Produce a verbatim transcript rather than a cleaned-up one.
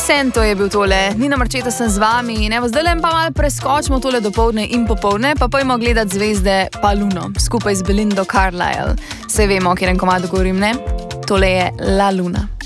Sento je bil tole, Nina Marčeta sem z vami in evo, zdaj pa malo preskočimo tole dopoldne in popoldne, pa pojmo gledat zvezde pa Luno, skupaj z Belindo Carlisle. Saj vemo, o katerem komadu govorim, ne? Tole je La Luna.